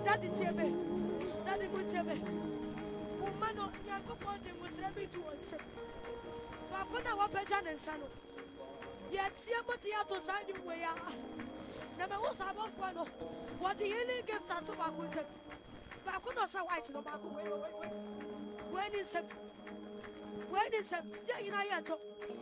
Daddy Tiebe, Daddy Mutebe, woman of Yakopon was ready to answer. Wapona wapeja nensano. Yet Tiabotia to sign him where never was above one. What the healing gift to Bakusa. Bakuna so white no Baku. When is him? When is him? Yeah, you know,